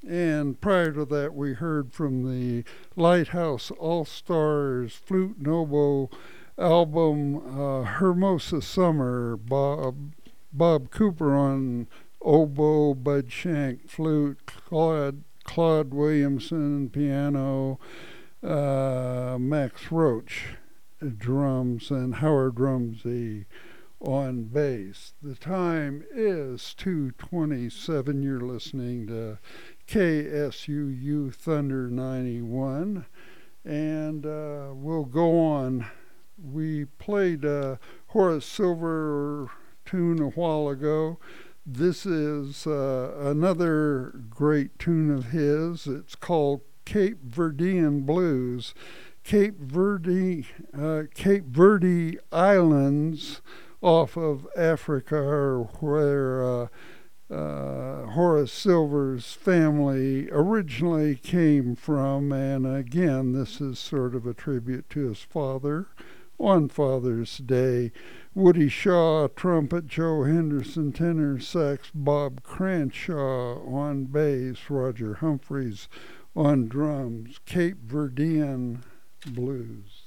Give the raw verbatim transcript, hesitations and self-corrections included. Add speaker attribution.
Speaker 1: And prior to that, we heard from the Lighthouse All Stars Flute and Oboe album, uh, Hermosa Summer. Bob, Bob Cooper on oboe, Bud Shank flute, Claude, Claude Williamson piano, uh, Max Roach drums, and Howard Rumsey on bass. The time is two twenty-seven. You're listening to K S U U Thunder ninety-one, and uh, we'll go on. We played a Horace Silver tune a while ago. This is uh, another great tune of his. It's called Cape Verdean Blues. Cape Verde, uh, Cape Verde Islands off of Africa, or where uh, uh, Horace Silver's family originally came from. And again, this is sort of a tribute to his father on Father's Day. Woody Shaw, trumpet, Joe Henderson, tenor sax, Bob Cranshaw on bass, Roger Humphreys on drums. Cape Verdean Blues.